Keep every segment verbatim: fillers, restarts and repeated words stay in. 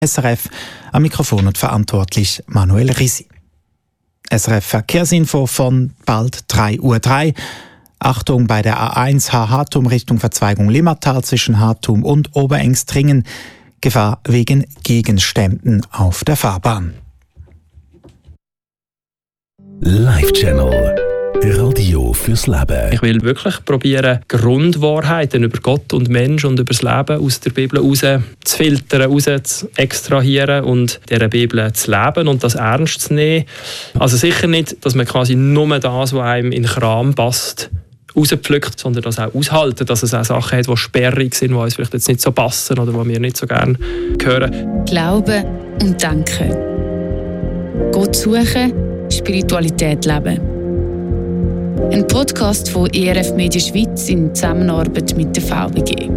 S R F, am Mikrofon und verantwortlich Manuel Risi. S R F Verkehrsinfo von bald drei Uhr drei. Achtung bei der A eins H-Hartum Richtung Verzweigung Limmatal zwischen Hartum und Oberengstringen. Gefahr wegen Gegenständen auf der Fahrbahn. Live-Channel. Radio fürs Leben. Ich will wirklich probieren, Grundwahrheiten über Gott und Mensch und über das Leben aus der Bibel raus zu filtern, raus zu extrahieren und dieser Bibel zu leben und das ernst zu nehmen. Also sicher nicht, dass man quasi nur das, was einem in den Kram passt, rauspflückt, sondern das auch aushalten, dass es auch Sachen hat, die sperrig sind, die uns vielleicht jetzt nicht so passen oder die wir nicht so gerne hören. Glauben und denken. Gott suchen, Spiritualität leben. Ein Podcast von E R F Media Schweiz in Zusammenarbeit mit der V B G.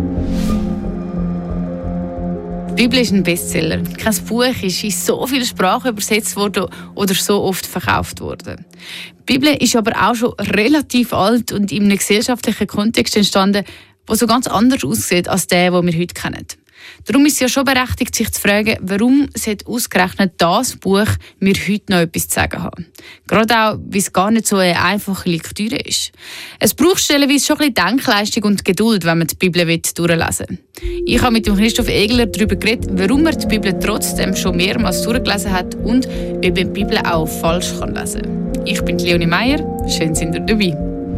Die Bibel ist ein Bestseller. Kein Buch ist in so vielen Sprachen übersetzt worden oder so oft verkauft worden. Die Bibel ist aber auch schon relativ alt und in einem gesellschaftlichen Kontext entstanden, der so ganz anders aussieht als der, den wir heute kennen. Darum ist es ja schon berechtigt, sich zu fragen, warum sollte ausgerechnet das Buch mir heute noch etwas zu sagen haben. Gerade auch, weil es gar nicht so eine einfache Lektüre ist. Es braucht stellenweise schon ein bisschen Denkleistung und Geduld, wenn man die Bibel durchlesen will. Ich habe mit dem Christoph Egler darüber geredet, warum er die Bibel trotzdem schon mehrmals durchgelesen hat und ob man die Bibel auch falsch kann lesen kann. Ich bin Leonie Meyer, schön sind ihr dabei.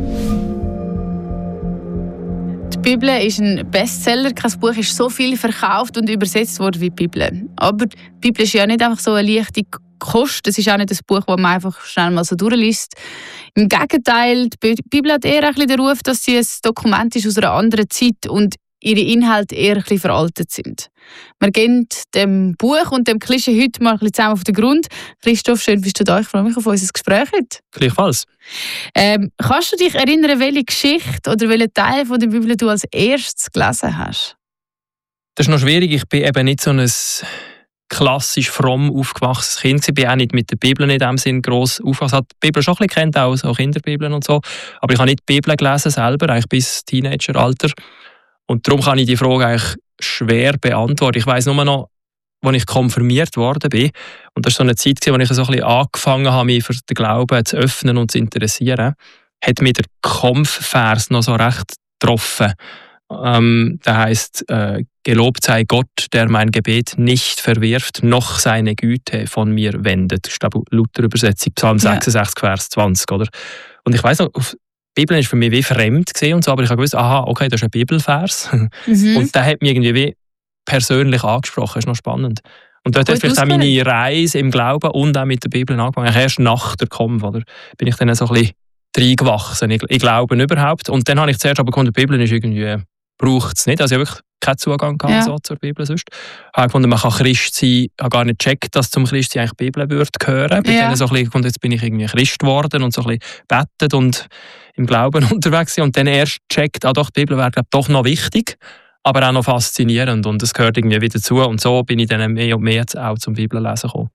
Die Bibel ist ein Bestseller. Kein Buch ist so viel verkauft und übersetzt worden wie die Bibel. Aber die Bibel ist ja nicht einfach so eine leichte Kost. Es ist auch nicht ein Buch, das man einfach schnell mal so durchliest. Im Gegenteil, die Bibel hat eher ein bisschen den Ruf, dass sie ein Dokument ist aus einer anderen Zeit und ihre Inhalte eher ein bisschen veraltet sind. Wir gehen dem Buch und dem Klischee heute mal ein bisschen zusammen auf den Grund. Christoph, schön bist du da. Ich freue mich auf unser Gespräch heute. Gleichfalls. Ähm, kannst du dich erinnern, welche Geschichte oder welchen Teil von der Bibel du als erstes gelesen hast? Das ist noch schwierig. Ich bin eben nicht so ein klassisch fromm aufgewachsenes Kind. Ich bin auch nicht mit der Bibel in dem Sinn gross aufgewachsen. Ich habe die Bibel schon ein bisschen kennt, auch so Kinderbibeln und so. Aber ich habe nicht die Bibel gelesen selber, eigentlich bis Teenageralter. Und darum kann ich die Frage eigentlich schwer beantworten. Ich weiss nur noch, als ich konfirmiert worden bin, und das war so eine Zeit, in der ich so ein bisschen angefangen habe, mich für den Glauben zu öffnen und zu interessieren, hat mich der Kampfvers noch so recht getroffen. Ähm, der heisst, äh, gelobt sei Gott, der mein Gebet nicht verwirft, noch seine Güte von mir wendet. Das ist, glaube ich, Luther-Übersetzung, Psalm ja. sechsundsechzig, Vers zwanzig. Oder? Und ich weiss noch, auf die Bibel war für mich wie fremd gewesen und so, aber ich habe gewusst, aha, okay, das ist ein Bibelvers. Mhm. Und der hat mich irgendwie wie persönlich angesprochen. Das ist noch spannend. Und dort Gut hat vielleicht auch meine Reise im Glauben und auch mit der Bibel angefangen. Erst nach der Kampf, oder, bin ich dann so ein bisschen reingewachsen. Ich, ich glaube überhaupt. Und dann habe ich zuerst aber gefunden, die Bibel ist irgendwie, braucht es nicht. Also ich habe wirklich keinen Zugang gehabt, ja. so, zur Bibel sonst. Ich habe gefunden, man kann Christ sein. Ich habe gar nicht gecheckt, dass zum Christ sein eigentlich die Bibel würde gehören. Bin ja. dann so ein bisschen, und jetzt bin ich irgendwie Christ geworden und so ein bisschen betet und im Glauben unterwegs und dann erst checkt, ah doch, die Bibel wäre glaube doch noch wichtig, aber auch noch faszinierend und es gehört irgendwie wieder zu und so bin ich dann mehr und mehr auch zum Bibellesen gekommen.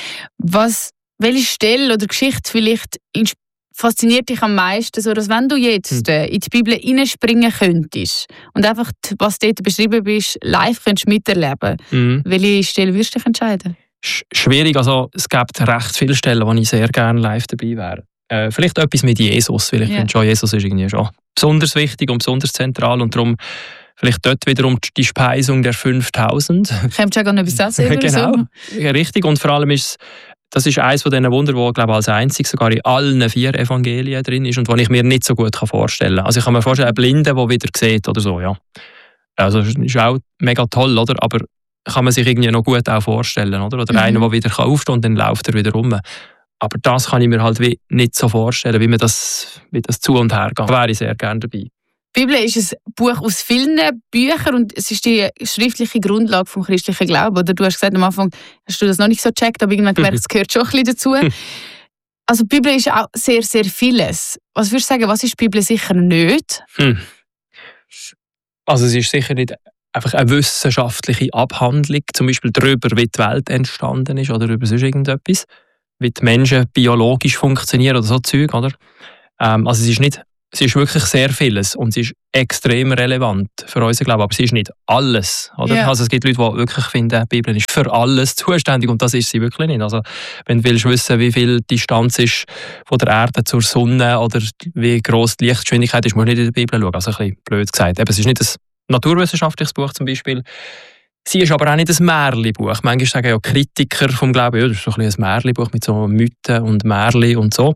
Was, welche Stelle oder Geschichte vielleicht fasziniert dich am meisten, so dass wenn du jetzt hm. in die Bibel hineinspringen könntest und einfach, was dort beschrieben ist, live könntest miterleben, mhm. welche Stelle würdest du dich entscheiden? Sch- schwierig, also es gibt recht viele Stellen, wo ich sehr gerne live dabei wäre. Äh, vielleicht etwas mit Jesus, weil ich yeah. finde schon, Jesus ist irgendwie schon besonders wichtig und besonders zentral und darum vielleicht dort wiederum die Speisung der fünftausend. Kommt schon gar nicht bis das über Genau, so. Ja, richtig. Und vor allem ist das ist eines von diesen Wunder, wo glaube als einzig sogar in allen vier Evangelien drin ist und was ich mir nicht so gut vorstellen kann. Also ich kann mir vorstellen, einen Blinden, der wieder sieht oder so, ja. Also das ist auch mega toll, oder? Aber kann man sich irgendwie noch gut auch vorstellen, oder? Oder mhm. einer, der wieder aufstehen kann und dann läuft er wieder rum. Aber das kann ich mir halt wie nicht so vorstellen, wie, man das, wie das zu und her geht. Da wäre ich sehr gerne dabei. Die Bibel ist ein Buch aus vielen Büchern und es ist die schriftliche Grundlage des christlichen Glaubens. Oder du hast gesagt, am Anfang hast du das noch nicht so gecheckt, aber irgendwann gemerkt, es gehört schon ein bisschen dazu. Also die Bibel ist auch sehr, sehr vieles. Was würdest du sagen, was ist die Bibel sicher nicht? Hm. Also es ist sicher nicht einfach eine wissenschaftliche Abhandlung, zum Beispiel darüber, wie die Welt entstanden ist oder über sonst irgendetwas. Wie die Menschen biologisch funktionieren oder so Zeug, oder? Ähm, also es ist nicht sie ist wirklich sehr vieles und sie ist extrem relevant für unseren Glauben, aber sie ist nicht alles. Oder? Yeah. Also es gibt Leute, die wirklich finden, die Bibel ist für alles zuständig und das ist sie wirklich nicht. Also wenn du willst wissen, wie viel Distanz ist von der Erde zur Sonne oder wie gross die Lichtgeschwindigkeit ist, musst du nicht in die Bibel schauen. Also ein bisschen blöd gesagt. Eben, es ist nicht ein naturwissenschaftliches Buch zum Beispiel. Sie ist aber auch nicht ein Märchenbuch. Manchmal sagen ja Kritiker vom Glauben, ja, das ist so ein, ein Märchenbuch mit so Mythen und Märchen und so.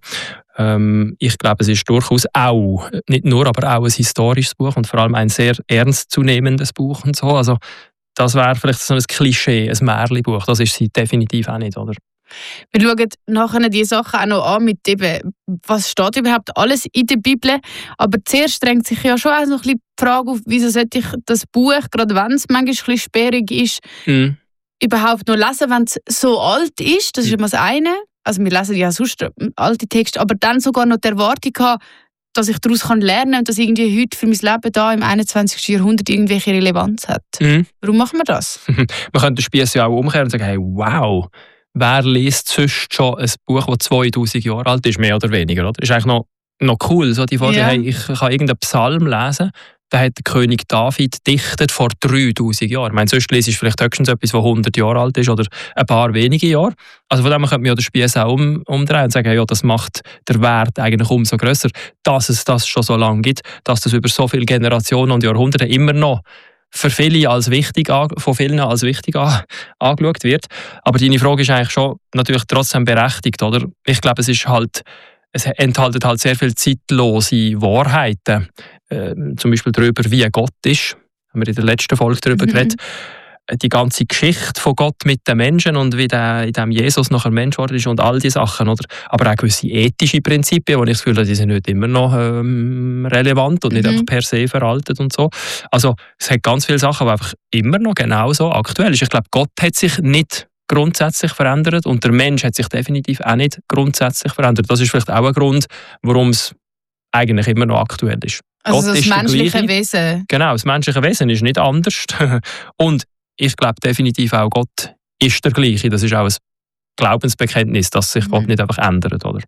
Ähm, ich glaube, es ist durchaus auch, nicht nur, aber auch ein historisches Buch und vor allem ein sehr ernstzunehmendes Buch und so. Also das wäre vielleicht so ein Klischee, ein Märchenbuch. Das ist sie definitiv auch nicht, oder? Wir schauen nachher die Sachen auch noch an mit eben, was steht überhaupt alles in der Bibel. Aber zuerst drängt sich ja schon auch noch ein bisschen die Frage auf, wieso sollte ich das Buch, gerade wenn es manchmal ein bisschen sperrig ist, mm. überhaupt noch lesen, wenn es so alt ist. Das ist immer das eine. Also wir lesen ja sonst alte Texte, aber dann sogar noch die Erwartung haben, dass ich daraus lernen kann und dass irgendwie heute für mein Leben da im einundzwanzigsten Jahrhundert irgendwelche Relevanz hat. Mm. Warum machen wir das? Man könnte den Spieß ja auch umkehren und sagen, hey, wow, wer liest sonst schon ein Buch, das zweitausend Jahre alt ist, mehr oder weniger? Oder? Ist eigentlich noch, noch cool, so die Vorstellung, yeah. hey, ich kann irgendeinen Psalm lesen, den hat der König David dichtet vor dreitausend Jahren. Ich meine, sonst lese ich vielleicht höchstens etwas, das hundert Jahre alt ist oder ein paar wenige Jahre. Also von dem könnte man ja den Spieß auch um, umdrehen und sagen, ja, das macht den Wert eigentlich umso grösser, dass es das schon so lange gibt, dass das über so viele Generationen und Jahrhunderte immer noch für viele als wichtig, von vielen als wichtig an, angeschaut wird. Aber deine Frage ist eigentlich schon natürlich trotzdem berechtigt, oder? Ich glaube, es ist halt, es enthält halt sehr viele zeitlose Wahrheiten, äh, zum Beispiel darüber, wie Gott ist. Haben wir in der letzten Folge darüber mhm. geredet. Die ganze Geschichte von Gott mit den Menschen und wie der, in dem Jesus nachher Mensch geworden ist und all diese Sachen. Oder? Aber auch gewisse ethische Prinzipien, wo ich das Gefühl habe, die sind nicht immer noch ähm, relevant und nicht mhm. einfach per se veraltet und so. Also es hat ganz viele Sachen, die einfach immer noch genauso aktuell sind. Ich glaube, Gott hat sich nicht grundsätzlich verändert und der Mensch hat sich definitiv auch nicht grundsätzlich verändert. Das ist vielleicht auch ein Grund, warum es eigentlich immer noch aktuell ist. Also Gott das ist menschliche Wesen. Genau, das menschliche Wesen ist nicht anders. Und ich glaube definitiv auch, Gott ist der gleiche. Das ist auch ein Glaubensbekenntnis, dass sich Gott mhm. nicht einfach ändert. Oder?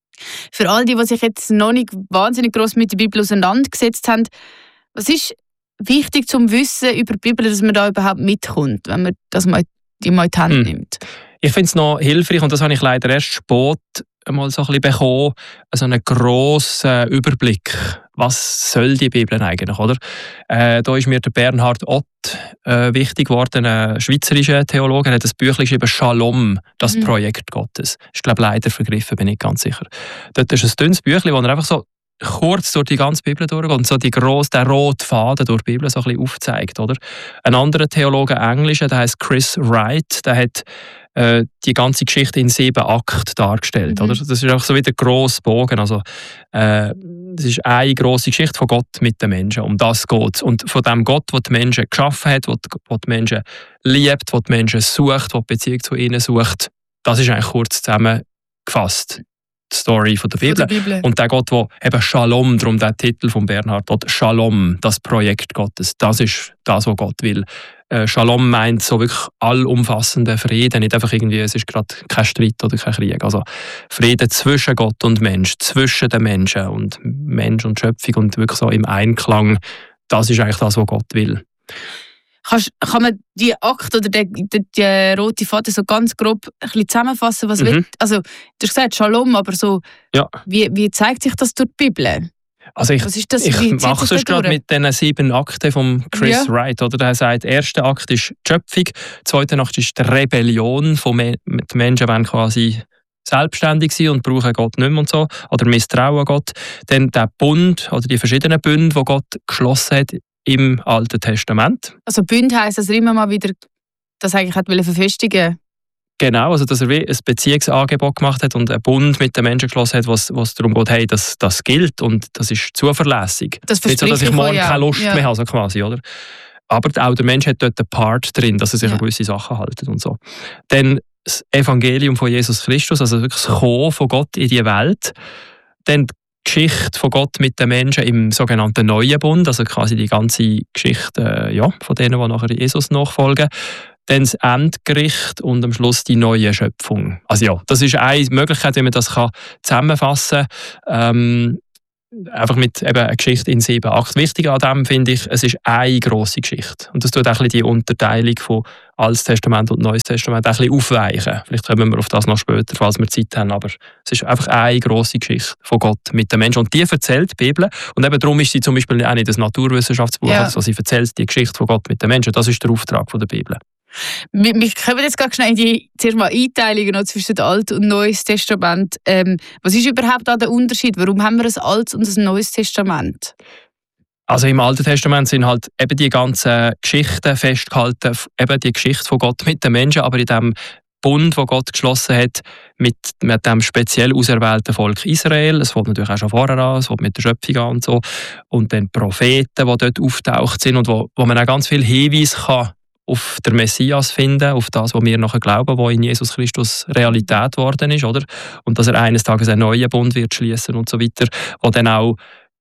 Für all die, die sich jetzt noch nicht wahnsinnig gross mit der Bibel auseinandergesetzt haben, was ist wichtig zum Wissen über die Bibel, dass man da überhaupt mitkommt, wenn man das mal, die mal in die Hand mhm. nimmt? Ich finde es noch hilfreich, und das habe ich leider erst spät mal so ein bisschen bekommen, also einen grossen Überblick. Was soll die Bibel eigentlich, oder? Äh, da ist mir der Bernhard Ott äh, wichtig geworden, ein schweizerischer Theologe, er hat ein Buch geschrieben, Shalom, das mhm. Projekt Gottes. Ich glaube, leider vergriffen, bin ich ganz sicher. Dort ist ein dünnes Büchlein, wo er einfach so kurz durch die ganze Bibel durchgeht und so die grosse, den roten Faden durch die Bibel so ein bisschen aufzeigt, oder? Ein anderer Theologe, ein Englischer, der heißt Chris Wright, der hat äh, die ganze Geschichte in sieben Akten dargestellt, mhm. oder? Das ist einfach so wie der grosse Bogen, also äh, das ist eine grosse Geschichte von Gott mit den Menschen, um das geht es. Und von dem Gott, der die Menschen geschaffen hat, der die Menschen liebt, der die Menschen sucht, der die Beziehung zu ihnen sucht, das ist eigentlich kurz zusammengefasst. Die Story von der Bibel. Von der Bibel. Und der Gott, der eben Shalom, darum der Titel von Bernhard, Shalom, das Projekt Gottes, das ist das, was Gott will. Äh, Shalom meint so wirklich allumfassenden Frieden, nicht einfach irgendwie, es ist gerade kein Streit oder kein Krieg. Also Frieden zwischen Gott und Mensch, zwischen den Menschen und Mensch und Schöpfung und wirklich so im Einklang, das ist eigentlich das, was Gott will. Kannst, kann man die Akte oder die, die, die rote Faden so ganz grob ein bisschen zusammenfassen? Was mhm. will, also, du hast gesagt Shalom, aber so, ja. wie, wie zeigt sich das durch die Bibel? Also ich, ich mache es gerade mit diesen sieben Akten von Chris ja. Wright. Oder? Der sagt, der erste Akt ist die Schöpfung, der zweite Akt ist die Rebellion. Von Me- die Menschen wollen quasi selbstständig sein und brauchen Gott nicht mehr und so. Oder misstrauen Gott. Dann der Bund oder die verschiedenen Bünde, die Gott geschlossen hat im Alten Testament. Also Bund heisst, dass er immer mal wieder das eigentlich hat verfestigen. Genau, also dass er wie ein Beziehungsangebot gemacht hat und einen Bund mit den Menschen geschlossen hat, was, was darum geht, hey, das, das gilt und das ist zuverlässig. Das nicht so, dass ich morgen ja. keine Lust ja. mehr habe, so quasi, oder? Aber auch der Mensch hat dort einen Part drin, dass er sich ja. an gewisse Sachen hält und so. Dann das Evangelium von Jesus Christus, also wirklich das Kommen von Gott in die Welt. Dann die Geschichte von Gott mit den Menschen im sogenannten Neuen Bund, also quasi die ganze Geschichte äh, ja, von denen, die nachher Jesus nachfolgen. Dann das Endgericht und am Schluss die neue Schöpfung. Also ja, das ist eine Möglichkeit, wie man das kann zusammenfassen kann. Ähm, einfach mit eben einer Geschichte in sieben Akten. Wichtig an dem finde ich, es ist eine grosse Geschichte. Und das tut auch ein bisschen die Unterteilung von Altes Testament und Neues Testament ein bisschen aufweichen. Vielleicht kommen wir auf das noch später, falls wir Zeit haben. Aber es ist einfach eine grosse Geschichte von Gott mit den Menschen. Und die erzählt die Bibel. Und eben darum ist sie zum Beispiel auch nicht das Naturwissenschaftsbuch. Ja. Also sie erzählt die Geschichte von Gott mit den Menschen. Das ist der Auftrag von der Bibel. Wir, wir kommen jetzt ganz schnell in die zuerst mal Einteilungen zwischen Altes und Neues Testament. Ähm, was ist überhaupt da der Unterschied? Warum haben wir ein Altes und ein Neues Testament? Also im Alten Testament sind halt eben die ganzen Geschichten festgehalten, eben die Geschichte von Gott mit den Menschen, aber in dem Bund, den Gott geschlossen hat mit, mit dem speziell auserwählten Volk Israel. Es fängt natürlich auch schon vorher an, es fängt mit der Schöpfung an und so. Und dann Propheten, die dort auftaucht sind und wo, wo man auch ganz viel Hinweise kann auf den Messias finden, auf das, was wir nachher glauben, was in Jesus Christus Realität geworden ist, oder? Und dass er eines Tages einen neuen Bund wird schließen und so weiter, wo dann auch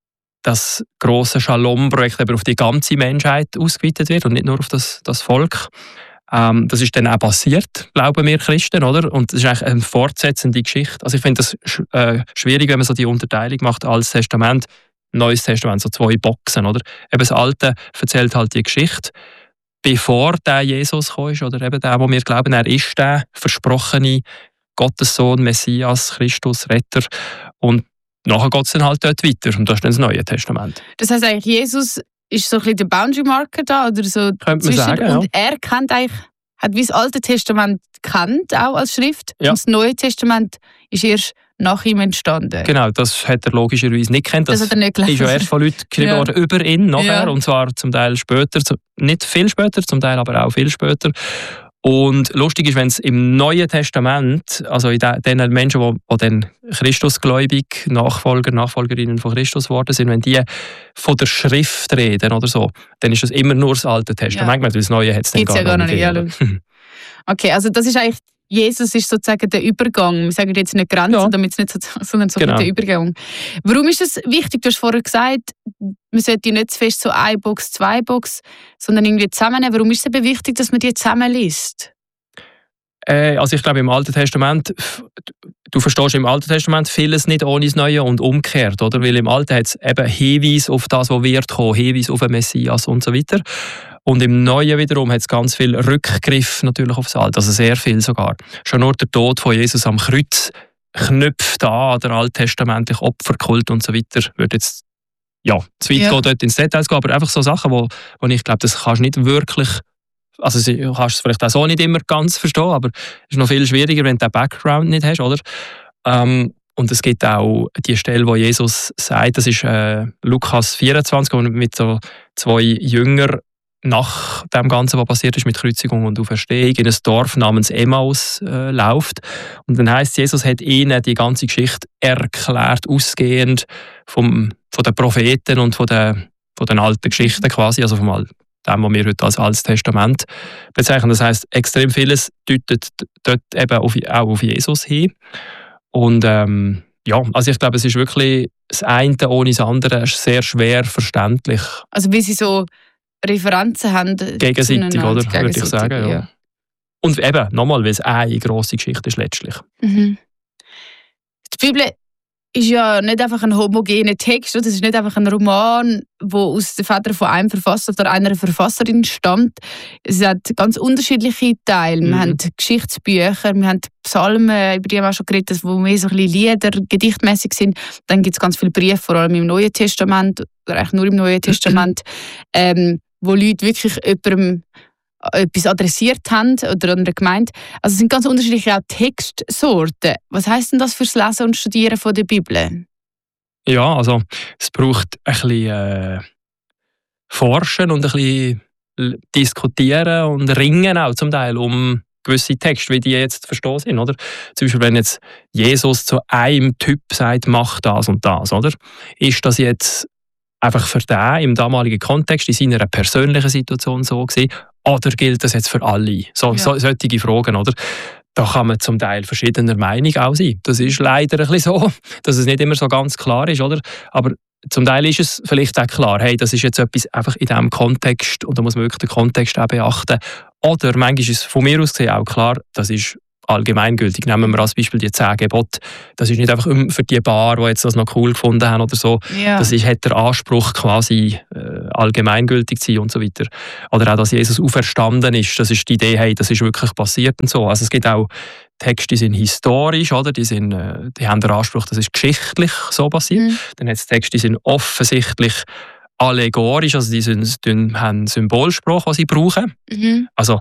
das grosse Shalom-Projekt auf die ganze Menschheit ausgeweitet wird und nicht nur auf das, das Volk. Ähm, das ist dann auch passiert, glauben wir Christen, oder? Und das ist eigentlich eine fortsetzende Geschichte. Also ich finde das sch- äh, schwierig, wenn man so die Unterteilung macht, Altes Testament, Neues Testament, so zwei Boxen, oder? Eben das Alte erzählt halt die Geschichte, bevor der Jesus gekommen ist, oder eben der, wo wir glauben, er ist der versprochene Gottessohn, Messias, Christus, Retter. Und nachher geht es dann halt dort weiter. Und das ist dann das Neue Testament. Das heisst eigentlich, Jesus ist so ein bisschen der Boundary Marker da? Oder so könnte man sagen, ja. Und er kennt eigentlich, hat wie das Alte Testament kennt, auch als Schrift. Ja. Und das Neue Testament ist erst nach ihm entstanden. Genau, das hat er logischerweise nicht gekannt. Das, das hat er nicht ist ja erst von Leuten geschrieben ja. worden über ihn nachher. Ja. Und zwar zum Teil später, nicht viel später, zum Teil aber auch viel später. Und lustig ist, wenn es im Neuen Testament, also in den Menschen, die, die dann Christusgläubig, Nachfolger, Nachfolgerinnen von Christus geworden sind, wenn die von der Schrift reden oder so, dann ist das immer nur das Alte Testament, weil das Neue hat es dann gar, ja gar nicht. nicht ja, okay, also das ist eigentlich, Jesus ist sozusagen der Übergang. Wir sagen jetzt nicht Grenze, ja. damit es nicht so, sondern so genau. der Übergang. Warum ist das wichtig? Du hast vorher gesagt, man sollte nicht zu fest so eine Box, zwei Box, sondern irgendwie zusammennehmen. Warum ist es eben wichtig, dass man die zusammen liest? Äh, also ich glaube, im Alten Testament, du verstehst im Alten Testament vieles nicht ohne das Neue und umgekehrt, oder? Weil im Alten hat es eben Hinweise auf das, was wird kommen, Hinweise auf den Messias und so weiter. Und im Neuen wiederum hat es ganz viel Rückgriff natürlich aufs Alte, also sehr viel sogar. Schon nur der Tod von Jesus am Kreuz knüpft an der alttestamentliche Opferkult und so weiter. Würde jetzt ja, zu weit ja. gehen, dort ins Detail gehen, aber einfach so Sachen, wo, wo ich glaube, das kannst du nicht wirklich, also du kannst es vielleicht auch so nicht immer ganz verstehen, aber es ist noch viel schwieriger, wenn du den Background nicht hast, oder? Ähm, Und es gibt auch die Stelle, wo Jesus sagt, das ist äh, Lukas vierundzwanzig, wo er mit so zwei Jüngern nach dem Ganzen, was passiert ist mit Kreuzigung und Auferstehung, in ein Dorf namens Emmaus äh, läuft. Und dann heisst, Jesus hat ihnen die ganze Geschichte erklärt, ausgehend vom, von den Propheten und von den, von den alten Geschichten quasi, also vom dem, was wir heute als Altes Testament bezeichnen. Das heisst, extrem vieles deutet dort eben auf, auch auf Jesus hin. Und ähm, ja, also ich glaube, es ist wirklich das eine ohne das andere sehr schwer verständlich. Also wie sie so Referenzen haben. Gegenseitig, oder? Gegenseitig, würde ich sagen, ja. ja. Und eben, nochmal, weil es eine grosse Geschichte ist letztlich. Mhm. Die Bibel ist ja nicht einfach ein homogener Text, es ist nicht einfach ein Roman, der aus den Federn von einem Verfasser oder einer Verfasserin stammt. Es hat ganz unterschiedliche Teile. Mhm. Wir haben Geschichtsbücher, wir haben Psalmen, über die haben wir auch schon geredet, die mehr so ein bisschen Lieder, gedichtmäßig sind. Dann gibt es ganz viele Briefe, vor allem im Neuen Testament, oder eigentlich nur im Neuen Testament, ähm, wo Leute wirklich jemandem etwas adressiert haben oder einer Gemeinde. Also es sind ganz unterschiedliche auch Textsorten. Was heisst denn das fürs Lesen und Studieren von der Bibel? Ja, also es braucht ein bisschen äh, Forschen und ein bisschen Diskutieren und Ringen auch zum Teil um gewisse Texte, wie die jetzt verstehen sind, oder? Zum Beispiel, wenn jetzt Jesus zu einem Typ sagt, mach das und das, oder? Ist das jetzt einfach für den im damaligen Kontext, in seiner persönlichen Situation so gewesen, oder gilt das jetzt für alle? So, ja. so, solche Fragen, oder? Da kann man zum Teil verschiedener Meinung auch sein. Das ist leider ein bisschen so, dass es nicht immer so ganz klar ist, oder? Aber zum Teil ist es vielleicht auch klar, hey, das ist jetzt etwas einfach in diesem Kontext und da muss man wirklich den Kontext auch beachten. Oder manchmal ist es von mir aus gesehen auch klar, das ist allgemeingültig. Nehmen wir als Beispiel die zehn Gebote. Das ist nicht einfach für die Paar, die jetzt das noch cool gefunden haben oder so. Ja. Das ist, hat der Anspruch, quasi äh, allgemeingültig zu sein und so weiter. Oder auch, dass Jesus auferstanden ist. Das ist die Idee, hey, das ist wirklich passiert und so. Also es gibt auch Texte, die sind historisch, oder? Die, sind, äh, die haben den Anspruch, das ist geschichtlich so passiert. Mhm. Dann hat es Texte, die sind offensichtlich allegorisch, also die, sind, die haben einen Symbolspruch, den sie brauchen. Mhm. Also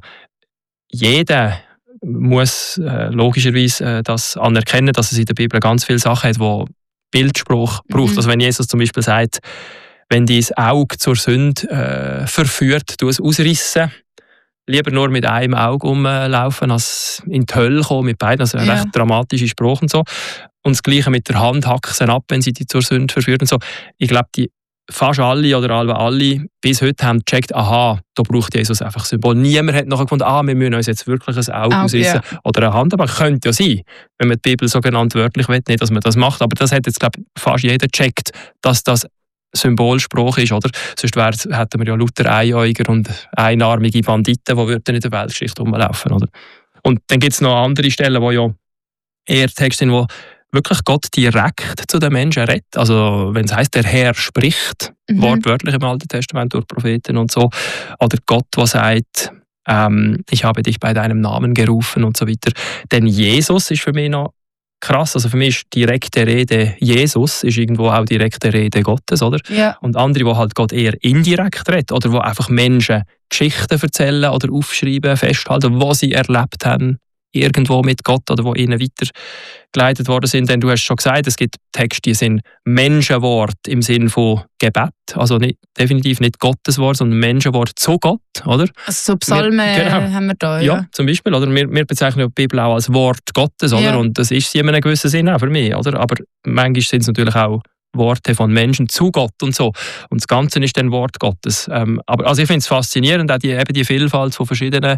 jeder muss äh, logischerweise äh, das anerkennen, dass es in der Bibel ganz viele Sachen hat, die Bildspruch braucht. Mhm. Also wenn Jesus zum Beispiel sagt, wenn dein Auge zur Sünde äh, verführt, du es ausrissen, lieber nur mit einem Auge rumlaufen, als in die Hölle kommen mit beiden. Also ein ja. recht dramatischer Spruch und so. Und das Gleiche mit der Hand hacken ab, wenn sie dich zur Sünde verführt und so. Ich glaube, die fast alle oder alle, alle bis heute haben gecheckt, aha, da braucht Jesus einfach Symbol. Niemand hat nachher gefunden, ah, wir müssen uns jetzt wirklich ein Auge Auge, ausrissen ja. oder eine Hand. Aber könnte ja sein, wenn man die Bibel so genannt wörtlich will, nicht, dass man das macht. Aber das hat jetzt, glaube ich, fast jeder gecheckt, dass das Symbolspruch ist, oder? Sonst wär, hätten wir ja lauter Einäuger und einarmige Banditen, die würden in der Weltgeschichte rumlaufen, oder? Und dann gibt es noch andere Stellen, wo ja eher Texte sind, wo wirklich Gott direkt zu den Menschen redet. Also wenn es heisst, der Herr spricht, mhm. wortwörtlich im Alten Testament durch Propheten und so, oder Gott, der sagt, ähm, ich habe dich bei deinem Namen gerufen und so weiter. Denn Jesus ist für mich noch krass. Also für mich ist direkte Rede Jesus ist irgendwo auch direkte Rede Gottes, oder? Ja. Und andere, die halt Gott eher indirekt redet oder wo einfach Menschen Geschichten erzählen oder aufschreiben, festhalten, was sie erlebt haben irgendwo mit Gott oder wo ihnen weitergeleitet worden sind. Denn du hast schon gesagt, es gibt Texte, die sind Menschenwort im Sinn von Gebet. Also nicht, definitiv nicht Gotteswort, sondern Menschenwort zu Gott, oder? Also so Psalmen wir, genau. haben wir da, ja. Ja, zum Beispiel. Oder wir, wir bezeichnen die Bibel auch als Wort Gottes, oder? Ja. Und das ist sie in einem gewissen Sinn auch für mich, oder? Aber manchmal sind es natürlich auch Worte von Menschen zu Gott und so. Und das Ganze ist dann Wort Gottes. Ähm, aber also ich finde es faszinierend, auch die, eben die Vielfalt von verschiedenen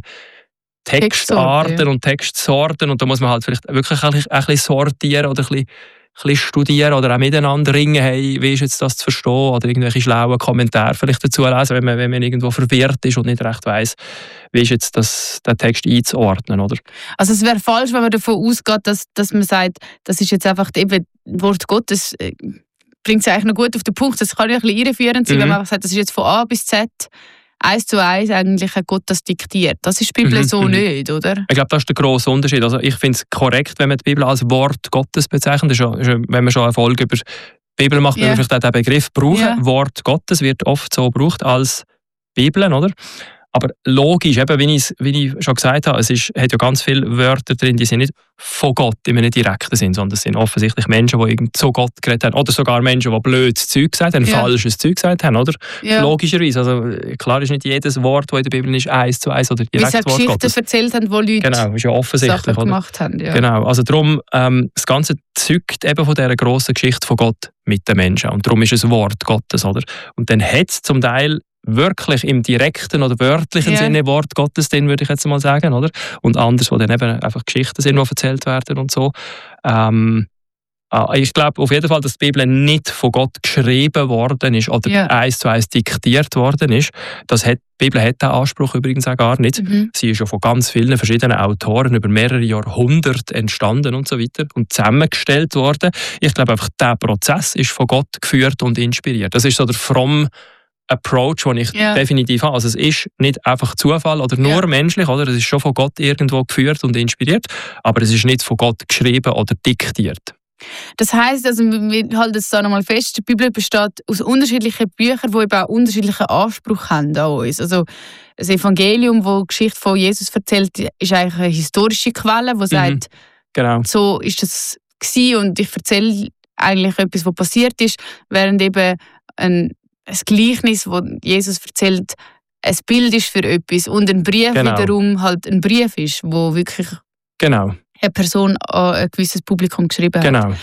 Textarten ja. und Textsorten, und da muss man halt vielleicht wirklich ein bisschen, ein bisschen sortieren oder ein bisschen, ein bisschen studieren oder auch miteinander ringen, hey, wie ist jetzt das zu verstehen, oder irgendwelche schlauen Kommentare vielleicht dazu lesen, wenn man, wenn man irgendwo verwirrt ist und nicht recht weiss, wie ist jetzt das, der Text einzuordnen, oder? Also es wäre falsch, wenn man davon ausgeht, dass, dass man sagt, das ist jetzt einfach eben Wort Gottes, äh, bringt es eigentlich noch gut auf den Punkt, das kann ja ein bisschen irreführend sein, mhm. wenn man einfach sagt, das ist jetzt von A bis Z eins zu eins eigentlich ein Gott das diktiert. Das ist die Bibel mhm, so mhm. nicht, oder? Ich glaube, das ist der grosse Unterschied. Also ich finde es korrekt, wenn man die Bibel als Wort Gottes bezeichnet. Das ist ja, wenn man schon eine Folge über die Bibel macht, yeah. wenn man vielleicht auch den Begriff brauchen. Yeah. Wort Gottes wird oft so gebraucht als Bibel, oder? Aber logisch, eben, wie, ich, wie ich schon gesagt habe, es ist, hat ja ganz viele Wörter drin, die sind nicht von Gott im direkten Sinn, sondern es sind offensichtlich Menschen, die irgend zu Gott geredet haben. Oder sogar Menschen, die blödes Zeug gesagt haben, ja. falsches Zeug gesagt haben, oder? Ja. Logischerweise. Also, klar ist nicht jedes Wort, das in der Bibel ist, eins zu eins oder direkt Wort Geschichten Gottes. erzählt haben, wo Leute genau, ist ja offensichtlich, Sachen oder? gemacht haben. Ja. Genau, also darum, ähm, das Ganze zeugt eben von dieser grossen Geschichte von Gott mit den Menschen. Und darum ist es Wort Gottes, oder? Und dann hat es zum Teil wirklich im direkten oder wörtlichen yeah. Sinne Wort Gottes drin, würde ich jetzt mal sagen, oder? Und anders, wo dann eben einfach Geschichten sind, die erzählt werden und so. Ähm, ich glaube auf jeden Fall, dass die Bibel nicht von Gott geschrieben worden ist oder yeah. eins zu eins diktiert worden ist. Das hat, die Bibel hat diesen Anspruch übrigens auch gar nicht. Mhm. Sie ist ja von ganz vielen verschiedenen Autoren über mehrere Jahrhunderte entstanden und so weiter und zusammengestellt worden. Ich glaube einfach, dieser Prozess ist von Gott geführt und inspiriert. Das ist so der fromme Approach, den ich yeah. definitiv habe. Also es ist nicht einfach Zufall oder nur yeah. menschlich, oder? Es ist schon von Gott irgendwo geführt und inspiriert, aber es ist nicht von Gott geschrieben oder diktiert. Das heisst, also wir halten es da nochmal fest, die Bibel besteht aus unterschiedlichen Büchern, die eben auch unterschiedlichen Anspruch haben an uns. Also das Evangelium, das die Geschichte von Jesus erzählt, ist eigentlich eine historische Quelle, die sagt, mhm. genau. so ist das gewesen und ich erzähle eigentlich etwas, was passiert ist, während eben ein ein Gleichnis, das Jesus erzählt, ein Bild ist für etwas und ein Brief genau. wiederum halt ein Brief ist, wo wirklich genau. eine Person an ein gewisses Publikum geschrieben hat. Genau.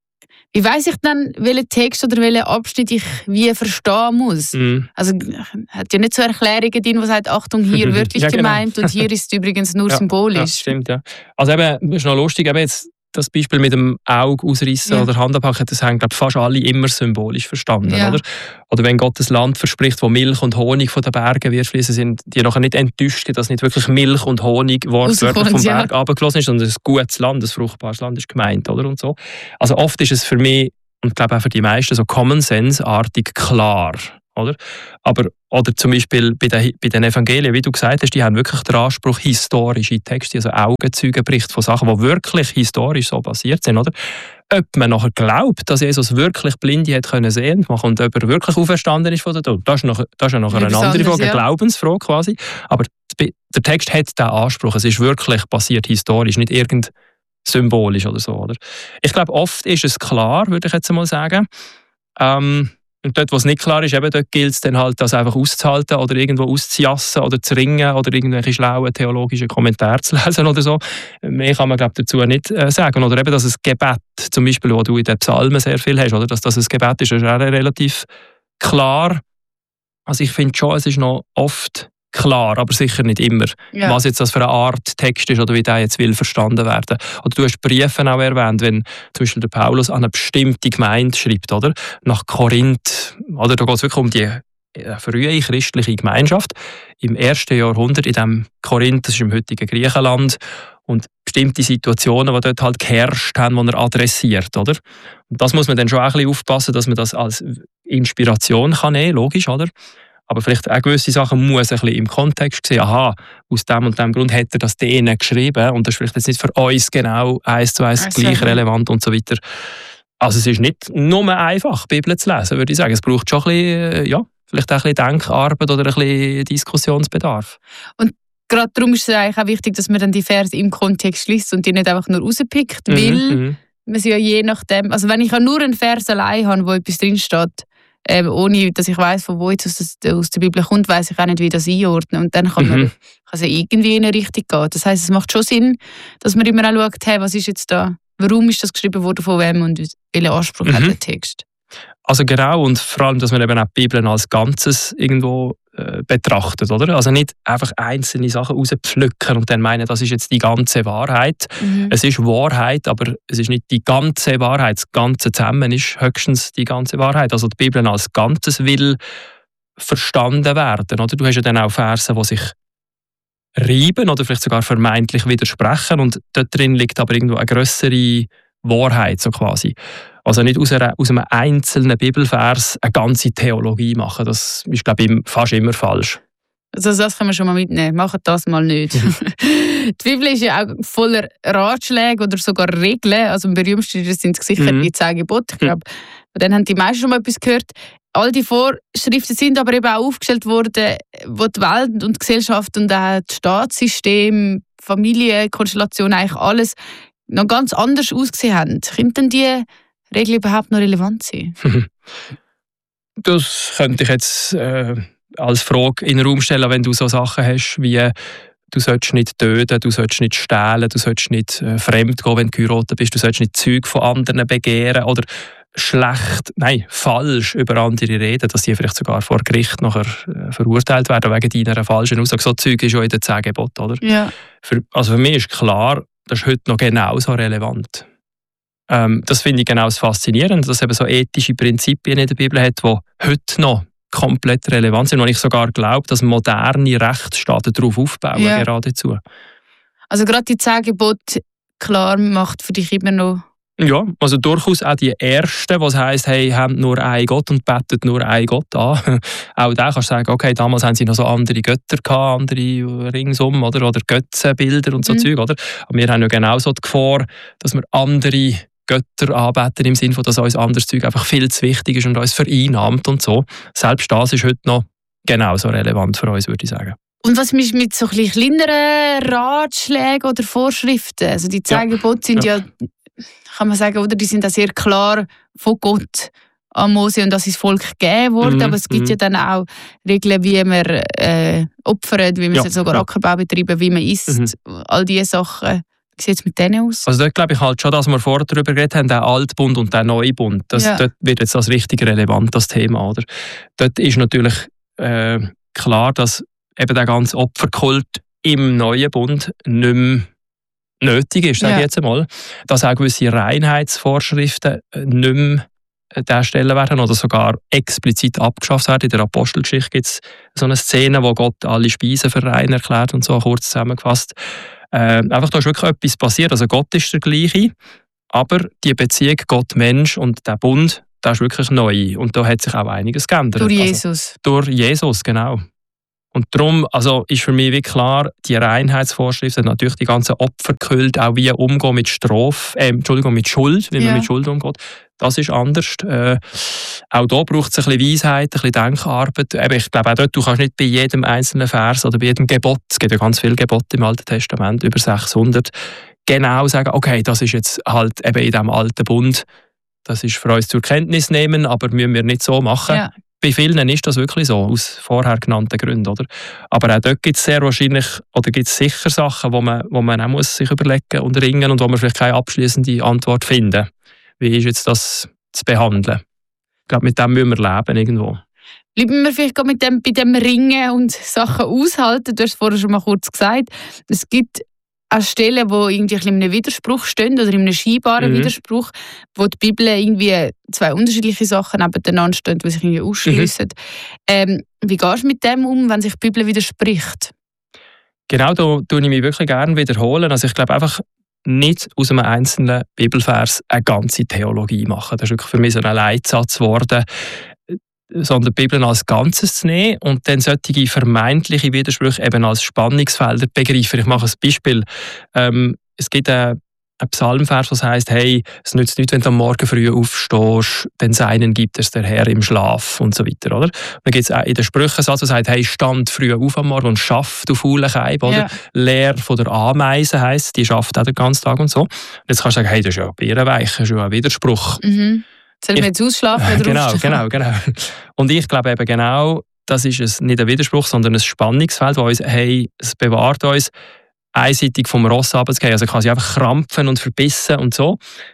Wie weiss ich dann, welchen Text oder welchen Abschnitt ich wie verstehen muss? Mm. Also hat ja nicht so Erklärungen drin, die sagen, Achtung, hier wörtlich ja, genau. gemeint und hier ist es übrigens nur ja, symbolisch. Ja, stimmt, ja. Also eben, das ist noch lustig, eben jetzt das Beispiel mit dem Auge ausreißen Ja. oder Hand abhacken, das haben, glaube ich, fast alle immer symbolisch verstanden. Ja. Oder? Oder wenn Gott ein Land verspricht, wo Milch und Honig von den Bergen wird fließen, sind die nachher nicht enttäuscht, dass nicht wirklich Milch und Honig wortwörtlich vom ja. Berg runtergeflossen ist, sondern ein gutes Land, ein fruchtbares Land ist gemeint. Oder? Und so. Also oft ist es für mich, und ich glaube auch für die meisten, so Common Sense-artig klar. Oder? Aber, oder zum Beispiel bei den, bei den Evangelien, wie du gesagt hast, die haben wirklich den Anspruch, historische Texte, also Augenzeugenberichte von Sachen, die wirklich historisch so passiert sind. Oder? Ob man nachher glaubt, dass Jesus wirklich Blinde hat können sehen und ob er wirklich auferstanden ist von den Toten, das ist, noch, das ist ja noch eine andere anderes, Frage, eine ja. Glaubensfrage quasi. Aber der Text hat diesen Anspruch, es ist wirklich passiert historisch, nicht irgend symbolisch oder so. Oder? Ich glaube, oft ist es klar, würde ich jetzt mal sagen. Ähm, Und dort, wo es nicht klar ist, eben dort gilt es dann halt, das einfach auszuhalten oder irgendwo auszujassen oder zu ringen oder irgendwelche schlauen theologischen Kommentare zu lesen oder so. Mehr kann man, glaube ich, dazu nicht äh, sagen. Oder eben, dass ein Gebet, zum Beispiel, wo du in den Psalmen sehr viel hast, oder dass das ein Gebet ist, ist auch relativ klar. Also ich finde schon, es ist noch oft klar, aber sicher nicht immer, Ja. was jetzt das für eine Art Text ist oder wie der jetzt will verstanden werden. Oder du hast Briefe auch erwähnt, wenn zum Beispiel der Paulus an eine bestimmte Gemeinde schreibt, oder? Nach Korinth, oder? Da geht es wirklich um die frühe christliche Gemeinschaft im ersten Jahrhundert in dem Korinth, das ist im heutigen Griechenland, und bestimmte Situationen, die dort halt geherrscht haben, die er adressiert, oder? Und das muss man dann schon auch ein bisschen aufpassen, dass man das als Inspiration kann nehmen, logisch, oder? Aber vielleicht auch gewisse Sachen muss ein bisschen im Kontext sehen. Aha, aus dem und dem Grund hat er das denen geschrieben und das ist vielleicht jetzt nicht für uns genau eins zu eins Also, gleich ja. relevant und so weiter. Also es ist nicht nur einfach, die Bibel zu lesen, würde ich sagen. Es braucht schon ein bisschen, ja, vielleicht auch ein bisschen Denkarbeit oder ein bisschen Diskussionsbedarf. Gerade darum ist es eigentlich auch wichtig, dass man dann die Verse im Kontext liest und die nicht einfach nur rauspickt, weil Mhm. man sie ja je nachdem, also wenn ich ja nur einen Vers allein habe, wo etwas drinsteht, ähm, ohne dass ich weiss, von wo jetzt aus, das, aus der Bibel kommt, weiss ich auch nicht, wie das einordnen. Und dann kann man Mhm. kann es ja irgendwie in eine Richtung gehen. Das heisst, es macht schon Sinn, dass man immer auch schaut, hey, was ist jetzt da, warum ist das geschrieben worden, von wem und welchen Anspruch Mhm. hat der Text. Also genau, und vor allem, dass man eben auch die Bibel als Ganzes irgendwo äh, betrachtet, oder? Also nicht einfach einzelne Sachen rauspflücken und dann meinen, das ist jetzt die ganze Wahrheit. Mhm. Es ist Wahrheit, aber es ist nicht die ganze Wahrheit. Das Ganze zusammen ist höchstens die ganze Wahrheit. Also die Bibel als Ganzes will verstanden werden, oder? Du hast ja dann auch Verse, die sich reiben oder vielleicht sogar vermeintlich widersprechen und dort drin liegt aber irgendwo eine grössere Wahrheit, so quasi. Also nicht aus, einer, aus einem einzelnen Bibelvers eine ganze Theologie machen. Das ist, glaube ich, fast immer falsch. Also das können wir schon mal mitnehmen. Macht das mal nicht. Die Bibel ist ja auch voller Ratschläge oder sogar Regeln. Also am berühmtesten sind sicher Mhm. die zehn Gebote. Ich glaube, von denen haben die meisten schon mal etwas gehört. All die Vorschriften sind aber eben auch aufgestellt worden, wo die Welt und die Gesellschaft und auch das Staatssystem, Familienkonstellation, eigentlich alles noch ganz anders ausgesehen haben. Können denn die Regeln überhaupt noch relevant sein? Das könnte ich jetzt äh, als Frage in den Raum stellen, wenn du so Sachen hast wie du sollst nicht töten, du sollst nicht stehlen, du sollst nicht äh, fremd gehen, wenn du geheiratet bist, du sollst nicht Zeug von anderen begehren oder schlecht, nein, falsch über andere reden, dass die vielleicht sogar vor Gericht nachher äh, verurteilt werden wegen deiner falschen Aussage. So Zeug ist ja in den zehn Geboten, oder? Ja. Für, also für mich ist klar, das ist heute noch genauso relevant. Ähm, das finde ich genau faszinierend, dass es eben so ethische Prinzipien in der Bibel hat, die heute noch komplett relevant sind und ich sogar glaube, dass moderne Rechtsstaaten darauf aufbauen, Ja. geradezu. Also gerade die zehn Gebote klar macht für dich immer noch. Ja, also durchaus auch die Ersten, was heisst, hey, habt nur einen Gott und betet nur einen Gott an. Auch da kannst du sagen, okay, damals haben sie noch so andere Götter gehabt, andere ringsum, oder, oder Götzenbilder und so Mhm. Zeug, oder? Aber wir haben ja genauso die Gefahr, dass wir andere Götter anbeten, im Sinne von, dass uns anderes Zeug einfach viel zu wichtig ist und uns vereinnahmt und so. Selbst das ist heute noch genauso relevant für uns, würde ich sagen. Und was ist mit so ein bisschen kleineren Ratschlägen oder Vorschriften? Also die zehn Ja. Gebote sind ja. Ja. kann man sagen, oder die sind auch sehr klar von Gott an Mose und an sein Volk gegeben worden. Mhm, Aber es gibt mhm. ja dann auch Regeln, wie man äh, opfert, wie man Ja, sogar ja. Ackerbau betreiben, wie man isst. All diese Sachen. Wie sieht es mit denen aus? Also dort glaube ich halt schon, dass wir vorher darüber geredet haben, der Altbund und der Neubund. Das, Ja. Dort wird jetzt das richtig relevant, das Thema. Oder? Dort ist natürlich äh, klar, dass eben der ganze Opferkult im neuen Bund nicht mehr nötig ist, sage Ja. ich jetzt einmal, dass auch gewisse Reinheitsvorschriften nicht mehr der Stelle werden oder sogar explizit abgeschafft werden. In der Apostelgeschichte gibt es so eine Szene, wo Gott alle Speisen für rein erklärt und so, kurz zusammengefasst. Äh, einfach, da ist wirklich etwas passiert. Also Gott ist der gleiche, aber die Beziehung Gott-Mensch und der Bund, der ist wirklich neu. Und da hat sich auch einiges geändert. Durch Also, Jesus. durch Jesus, genau. Und darum also ist für mich wie klar, die Reinheitsvorschriften, natürlich die ganzen Opfer gehüllt, auch wie umgehen mit Strafe, äh, Entschuldigung, mit Schuld, wie Ja. man mit Schuld umgeht. Das ist anders. Äh, auch da braucht es ein bisschen Weisheit, ein bisschen Denkarbeit. Eben, ich glaube auch dort, du kannst nicht bei jedem einzelnen Vers oder bei jedem Gebot, es gibt ja ganz viele Gebote im Alten Testament, über sechshundert, genau sagen, okay, das ist jetzt halt eben in diesem alten Bund, das ist für uns zur Kenntnis nehmen, aber müssen wir nicht so machen. Ja. Bei vielen ist das wirklich so, aus vorher genannten Gründen. Oder? Aber auch dort gibt es sehr wahrscheinlich, oder gibt es sicher Sachen, wo man, wo man auch muss sich überlegen und ringen und wo man vielleicht keine abschließende Antwort finden. Wie ist jetzt das zu behandeln? Ich glaube, mit dem müssen wir leben irgendwo. Bleiben wir vielleicht gerade mit dem, bei dem Ringen und Sachen aushalten. Du hast es vorher schon mal kurz gesagt. Es gibt auch Stellen, wo irgendwie ein bisschen in einem Widerspruch stehen oder in einem scheinbaren Mhm. Widerspruch, wo die Bibel irgendwie zwei unterschiedliche Sachen nebeneinander stehen, die sich irgendwie ausschliessen. Ähm, wie gehst du mit dem um, wenn sich die Bibel widerspricht? Genau, da tue ich mich wirklich gerne wiederholen. Also ich glaube einfach, nicht aus einem einzelnen Bibelvers eine ganze Theologie machen. Das ist wirklich für mich so ein Leitsatz geworden, sondern die Bibel als Ganzes zu nehmen und dann solche vermeintliche Widersprüche eben als Spannungsfelder begreifen. Ich mache ein Beispiel. Ähm, es gibt einen ein Psalmvers, was heisst, hey, es nützt nichts, wenn du am Morgen früh aufstehst, denn seinen gibt es der Herr im Schlaf und so weiter, oder? Dann gibt es auch in den Sprüchen einen Satz, der sagt, hey, stand früh auf am Morgen und schaff, du faulen Keib, oder? Ja. Lehr von der Ameise heisst, die schafft auch den ganzen Tag und so. Und jetzt kannst du sagen, hey, das ist ja bärenweich, das ist ja ein Widerspruch. Mhm. Sollen wir jetzt ausschlafen oder Genau, aufstehen? genau, genau. Und ich glaube eben genau, das ist es nicht ein Widerspruch, sondern ein Spannungsfeld, das uns, hey, es bewahrt uns, einseitig vom Ross runterzugehen. Also quasi einfach krampfen und verbissen und so,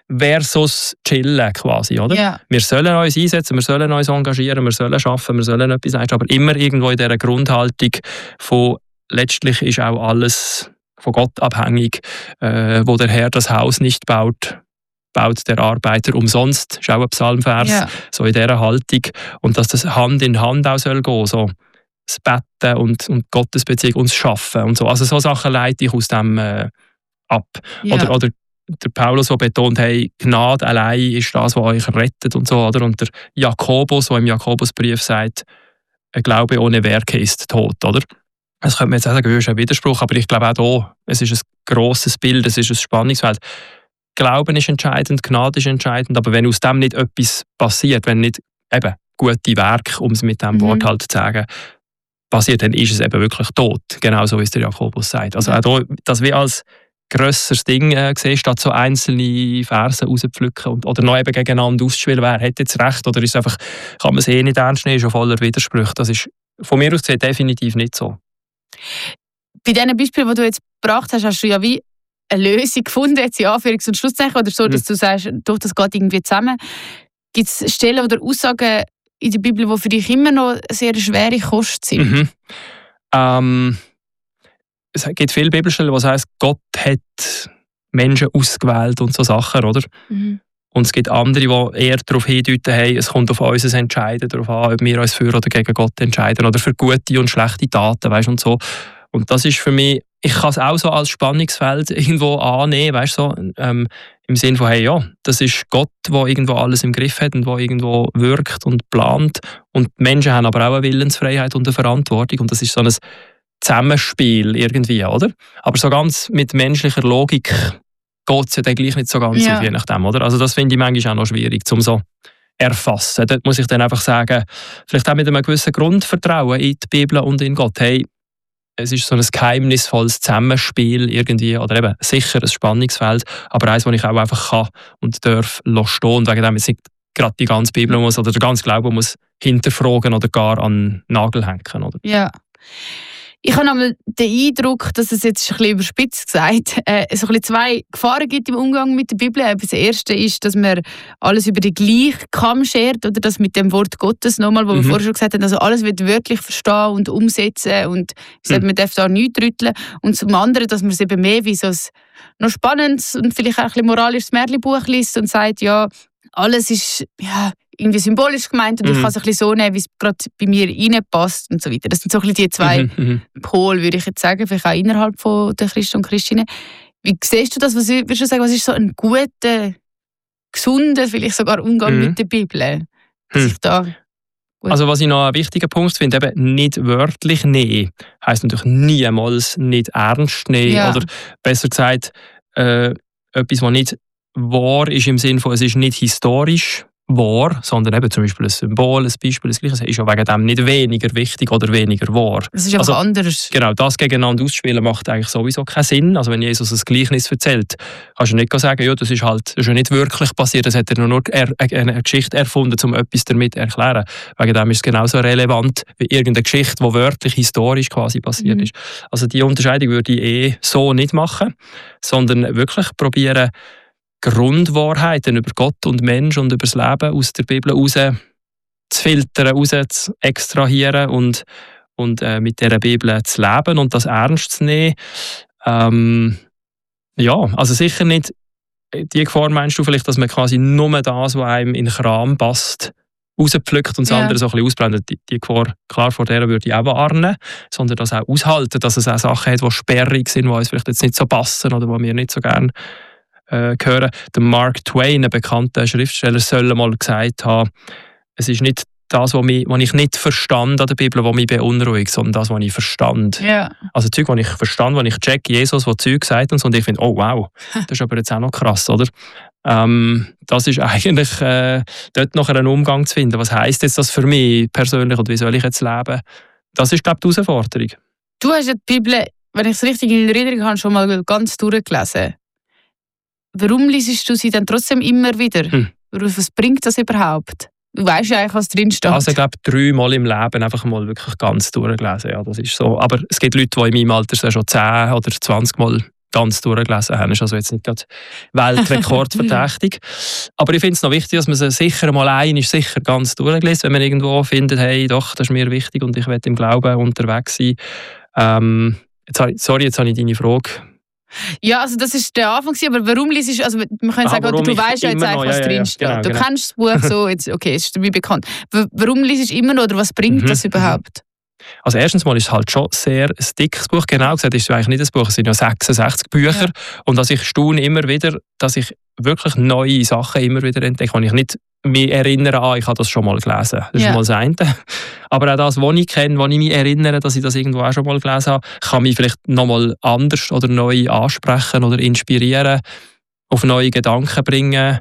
versus chillen quasi, oder? Ja. Wir sollen uns einsetzen, wir sollen uns engagieren, wir sollen arbeiten, wir sollen etwas leisten, aber immer irgendwo in dieser Grundhaltung von letztlich ist auch alles von Gott abhängig, äh, wo der Herr das Haus nicht baut, baut der Arbeiter umsonst. Das ist auch ein Psalmvers, Ja. so in dieser Haltung. Und dass das Hand in Hand auch soll gehen, so das Betten und, und Gottesbeziehung und das Schaffen und so. Also so Sachen leite ich aus dem äh, ab. Ja. Oder, oder der Paulus, der betont, hey, Gnade allein ist das, was euch rettet und so. Oder? Und der Jakobus, der im Jakobusbrief sagt, ein Glaube ohne Werke ist tot. Oder? Das könnte man jetzt auch sagen, das ist ein Widerspruch, aber ich glaube auch hier, es ist ein grosses Bild, es ist ein Spannungsfeld. Glauben ist entscheidend, Gnade ist entscheidend, aber wenn aus dem nicht etwas passiert, wenn nicht eben gute Werke, um es mit diesem Mhm. Wort halt zu sagen, passiert, dann ist es eben wirklich tot. Genauso wie es der Jakobus sagt. Also Ja. auch hier, das wie als grösseres Ding äh, gesehen, statt so einzelne Verse rauspflücken und, oder noch eben gegeneinander auszuspielen, wer hat jetzt recht oder ist einfach, kann man es eh nicht ernst nehmen, ist schon voller Widersprüche. Das ist von mir aus gesehen definitiv nicht so. Bei diesen Beispielen, die du jetzt gebracht hast, hast du ja wie eine Lösung gefunden, jetzt in Anführungs- und Schlusszeichen, oder so, dass du sagst, doch, das geht irgendwie zusammen. Gibt es Stellen oder Aussagen in der Bibel, die für dich immer noch eine sehr schwere Kost sind? Mhm. Ähm, es gibt viele Bibelstellen, wo es heisst, Gott hat Menschen ausgewählt und so Sachen, oder? Mhm. Und es gibt andere, die eher darauf hindeuten, hey, es kommt auf uns ein Entscheiden darauf an, ob wir uns für oder gegen Gott entscheiden oder für gute und schlechte Taten, weißt, und so. Und das ist für mich, ich kann es auch so als Spannungsfeld irgendwo annehmen, weißt, so, ähm, im Sinne von, hey, ja, das ist Gott, der irgendwo alles im Griff hat und der irgendwo wirkt und plant. Und die Menschen haben aber auch eine Willensfreiheit und eine Verantwortung und das ist so ein Zusammenspiel irgendwie, oder? Aber so ganz mit menschlicher Logik geht es ja dann gleich nicht so ganz Ja. auf, je nachdem, oder? Also das finde ich manchmal auch noch schwierig, um so erfassen. Dort muss ich dann einfach sagen, vielleicht auch mit einem gewissen Grundvertrauen in die Bibel und in Gott. Hey, es ist so ein geheimnisvolles Zusammenspiel irgendwie, oder eben sicher ein Spannungsfeld, aber eins, das ich auch einfach kann und darf stehen und wegen dem jetzt nicht gerade die ganze Bibel muss oder der ganze Glaube muss hinterfragen oder gar an den Nagel hängen. Oder? Ja. Ich habe einmal den Eindruck, dass es jetzt ein bisschen überspitzt gesagt, äh, so ein bisschen zwei Gefahren gibt im Umgang mit der Bibel. Das erste ist, dass man alles über den gleichen Kamm schert, oder das mit dem Wort Gottes nochmal, wo mhm. wir vorher schon gesagt haben, also alles wird wirklich verstehen und umsetzen und mhm. man darf da nichts rütteln. Und zum anderen, dass man es eben mehr wie so ein noch spannendes und vielleicht auch ein bisschen moralisches Märchenbuch liest und sagt, ja, alles ist ja, irgendwie symbolisch gemeint und mhm. ich kann es ein bisschen so nehmen, wie es gerade bei mir reinpasst und so weiter. Das sind so ein bisschen die zwei mhm. Pole, würde ich jetzt sagen, vielleicht auch innerhalb von der Christen und Christinnen. Wie siehst du das? Was würdest du sagen, was ist so ein guter, gesunder, vielleicht sogar Umgang mhm. mit der Bibel? Dass ich da Also was ich noch einen wichtigen Punkt finde, eben nicht wörtlich nehmen, heisst natürlich niemals nicht ernst nehmen. Ja. Oder besser gesagt, äh, etwas, was nicht wahr ist im Sinne von, es ist nicht historisch wahr, sondern eben zum Beispiel ein Symbol, ein Beispiel, das Gleiche, ist ja wegen dem nicht weniger wichtig oder weniger wahr. Das ist also anders. Genau, das gegeneinander ausspielen macht eigentlich sowieso keinen Sinn. Also wenn Jesus ein Gleichnis erzählt, kannst du nicht sagen, ja, das ist halt das ist ja nicht wirklich passiert, das hat er nur er, eine Geschichte erfunden, um etwas damit zu erklären. Wegen dem ist es genauso relevant wie irgendeine Geschichte, die wörtlich historisch quasi passiert mhm. ist. Also die Unterscheidung würde ich eh so nicht machen, sondern wirklich probieren, Grundwahrheiten über Gott und Mensch und über das Leben aus der Bibel raus zu filtern, raus zu extrahieren und, und äh, mit dieser Bibel zu leben und das ernst zu nehmen. Ähm, ja, also sicher nicht die Gefahr, meinst du vielleicht, dass man quasi nur das, was einem in den Kram passt, rauspflückt und das ja. andere so ein bisschen ausblendet. Die, die Gefahr, klar, vor der würde ich auch warnen, sondern das auch aushalten, dass es auch Sachen hat, die sperrig sind, die uns vielleicht jetzt nicht so passen oder die wir nicht so gerne Äh, hören. Der Mark Twain, ein bekannter Schriftsteller, soll mal gesagt haben, es ist nicht das, was, mich, was ich nicht verstand an der Bibel, was mich beunruhigt, sondern das, was ich verstand. Yeah. Also Zeug, was ich verstand, wenn ich check Jesus, was Zeug sagt und so, und ich finde, oh wow, das ist aber jetzt auch noch krass, oder? Ähm, das ist eigentlich äh, dort noch einen Umgang zu finden. Was heisst jetzt das für mich persönlich und wie soll ich jetzt leben? Das ist, glaube ich, die Herausforderung. Du hast ja die Bibel, wenn ich es richtig in Erinnerung habe, schon mal ganz durchgelesen. Warum liest du sie dann trotzdem immer wieder? Hm. Was bringt das überhaupt? Du weißt ja eigentlich, was drin steht. Also ich glaube, dreimal im Leben einfach mal wirklich ganz durchgelesen. Ja, das ist so. Aber es gibt Leute, die in meinem Alter schon zehn oder zwanzig Mal ganz durchgelesen haben. Das ist also jetzt nicht gerade weltrekordverdächtig. Aber ich finde es noch wichtig, dass man sie sicher mal ein ist, sicher ganz durchgelesen, wenn man irgendwo findet, hey, doch, das ist mir wichtig und ich will im Glauben unterwegs sein. Ähm, jetzt habe ich, sorry, jetzt habe ich deine Frage. Ja, also das ist der Anfang, aber warum liest du, also man kann sagen, oder du weißt ja jetzt eigentlich, was ja, ja, drin steht. Genau, du genau. kennst das Buch so, jetzt, okay, es ist dir bekannt. W- warum liest du immer noch, oder was bringt mhm. das überhaupt? Also erstens mal ist es halt schon sehr ein dickes Buch, genau gesagt, ist es eigentlich nicht ein Buch, es sind ja sechsundsechzig Bücher. Ja. Und dass ich staune immer wieder, dass ich wirklich neue Sachen immer wieder entdecke, wenn ich nicht mich erinnere, ah, ich habe das schon mal gelesen. Das ja. ist mal das eine. Aber auch das, was ich kenne, wo ich mich erinnere, dass ich das irgendwo auch schon mal gelesen habe, kann mich vielleicht nochmal anders oder neu ansprechen oder inspirieren, auf neue Gedanken bringen.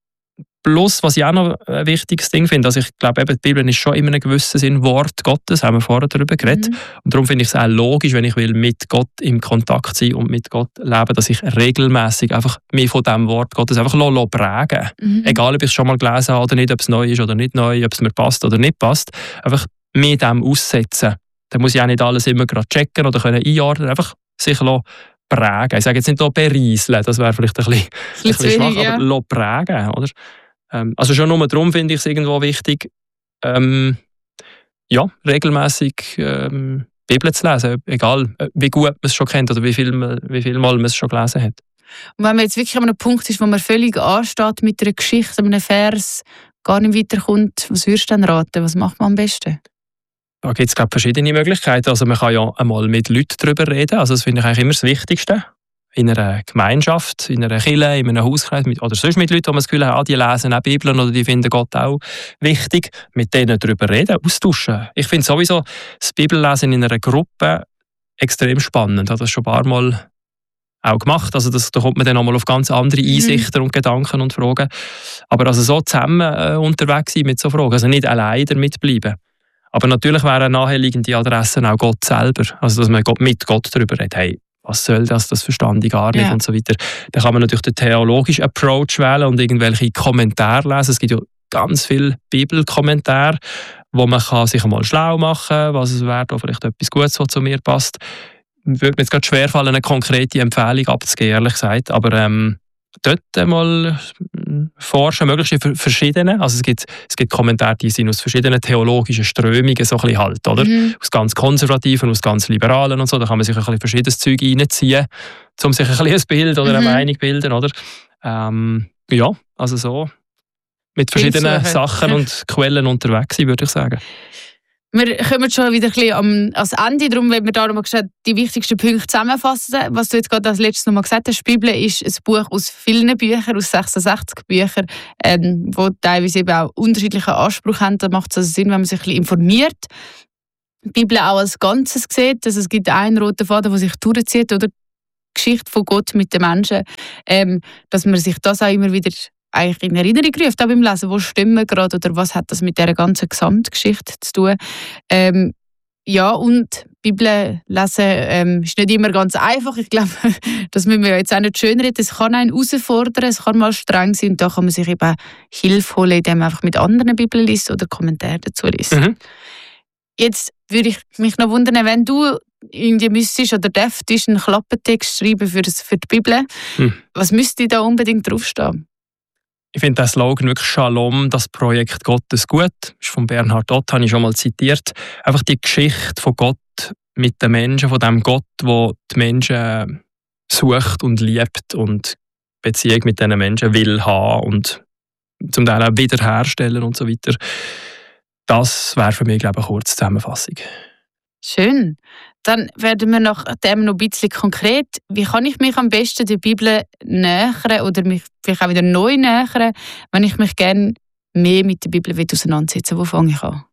Plus, was ich auch noch ein wichtiges Ding finde, also ich glaube, eben, die Bibel ist schon in einem gewissen Sinn Wort Gottes, haben wir vorher darüber geredet. Mhm. Und darum finde ich es auch logisch, wenn ich will mit Gott im Kontakt sein und mit Gott leben, dass ich regelmäßig einfach mich von diesem Wort Gottes einfach prägen mhm. Egal, ob ich es schon mal gelesen habe oder nicht, ob es neu ist oder nicht neu, ob es mir passt oder nicht passt. Einfach mit dem aussetzen. Da muss ich auch nicht alles immer gerade checken oder können einordnen, einfach sich prägen. Ich sage jetzt nicht berieseln, das wäre vielleicht ein bisschen, ein bisschen schwach, ja. aber prägen, oder? Also schon nur darum finde ich es irgendwo wichtig, ähm, ja, regelmäßig ähm, Bibel zu lesen, egal wie gut man es schon kennt oder wie viel, wie viel Mal man es schon gelesen hat. Und wenn man jetzt wirklich an einem Punkt ist, wo man völlig ansteht mit einer Geschichte, einem Vers, gar nicht weiterkommt, was würdest du dann raten? Was macht man am besten? Da gibt es, glaube ich, verschiedene Möglichkeiten. Also man kann ja einmal mit Leuten darüber reden, also das finde ich eigentlich immer das Wichtigste. In einer Gemeinschaft, in einer Kirche, in einem Hauskreis mit, oder sonst mit Leuten, die man das Gefühl hat, ah, die lesen auch Bibeln oder die finden Gott auch wichtig, mit denen darüber reden, austauschen. Ich finde sowieso das Bibellesen in einer Gruppe extrem spannend. Ich habe das schon ein paar Mal auch gemacht. Also das, da kommt man dann nochmal auf ganz andere Einsichten mhm. und Gedanken und Fragen. Aber also so zusammen äh, unterwegs sein mit so Fragen, also nicht allein damit bleiben. Aber natürlich wären naheliegende Adressen auch Gott selber. Also dass man mit Gott darüber redet, hey, was soll das, das verstand ich gar nicht ja. und so weiter. Dann kann man natürlich den theologischen Approach wählen und irgendwelche Kommentare lesen. Es gibt ja ganz viele Bibelkommentare, wo man kann sich einmal schlau machen kann, was es wäre, da vielleicht etwas Gutes, was zu mir passt. Würde mir jetzt gerade schwerfallen, eine konkrete Empfehlung abzugeben, ehrlich gesagt, aber ähm, dort einmal forschen, möglichst in verschiedenen, also es gibt, es gibt Kommentare, die sind aus verschiedenen theologischen Strömungen so ein bisschen halt, oder? Mhm. Aus ganz konservativen, aus ganz liberalen und so, da kann man sich ein bisschen verschiedenes Zeug reinziehen, um sich ein bisschen ein Bild oder eine mhm. Meinung zu bilden, oder? Ähm, ja, also so mit verschiedenen Sachen und Quellen unterwegs sein, würde ich sagen. Wir kommen schon wieder ein bisschen am, ans Ende, darum wollen wir da nochmal die wichtigsten Punkte zusammenfassen. Was du jetzt gerade als letztes nochmal gesagt hast, die Bibel ist ein Buch aus vielen Büchern, aus sechsundsechzig Büchern, ähm, die teilweise eben auch unterschiedlichen Anspruch haben. Da macht es also Sinn, wenn man sich ein bisschen informiert. Die Bibel auch als Ganzes sieht, also es gibt einen roten Faden, der sich durchzieht, oder die Geschichte von Gott mit den Menschen, ähm, dass man sich das auch immer wieder eigentlich in Erinnerung ruft, auch beim Lesen, wo stimmen gerade oder was hat das mit dieser ganzen Gesamtgeschichte zu tun. Ähm, ja, und Bibel lesen ähm, ist nicht immer ganz einfach. Ich glaube, das müssen wir jetzt auch nicht schönreden. Es kann einen herausfordern, es kann mal streng sein und da kann man sich eben Hilfe holen, indem man einfach mit anderen Bibeln liest oder Kommentare dazu liest. Mhm. Jetzt würde ich mich noch wundern, wenn du irgendwie müsstest oder dürftest einen Klappentext schreiben für, das, für die Bibel, mhm. was müsste da unbedingt draufstehen? Ich finde den Slogan wirklich Shalom, das Projekt Gottes gut. Das ist von Bernhard Ott, habe ich schon mal zitiert. Einfach die Geschichte von Gott mit den Menschen, von dem Gott, der die Menschen sucht und liebt und Beziehung mit diesen Menschen will haben und zum Teil auch wiederherstellen und so weiter. Das wäre für mich, glaube ich, eine kurze Zusammenfassung. Schön. Dann werden wir nach dem noch ein bisschen konkret. Wie kann ich mich am besten der Bibel nähern oder mich vielleicht auch wieder neu nähern, wenn ich mich gerne mehr mit der Bibel auseinandersetze? Wo fange ich an?